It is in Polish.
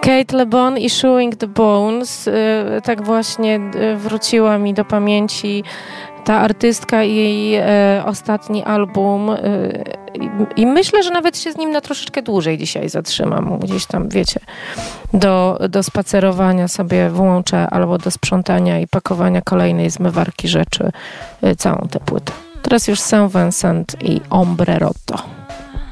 Kate Le Bon i Chewing the Bones. Tak właśnie wróciła mi do pamięci ta artystka i jej ostatni album. I myślę, że nawet się z nim na troszeczkę dłużej dzisiaj zatrzymam. Gdzieś tam, wiecie, do spacerowania sobie włączę albo do sprzątania i pakowania kolejnej zmywarki rzeczy całą tę płytę. Teraz już Saint Vincent i Ombre Rotto.